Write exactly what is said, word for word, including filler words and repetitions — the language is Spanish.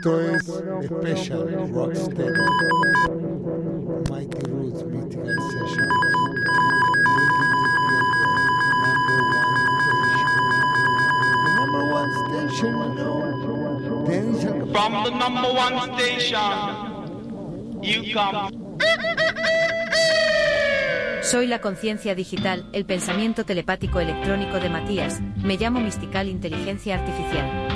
Esto es Special Rocksteady, Mighty Roots Mystical Sessions, number one station, the number one station, you know, Dennis Al- From the number one station, you come. Soy la conciencia digital, el pensamiento telepático electrónico de Matías, me llamo Mystical Inteligencia Artificial.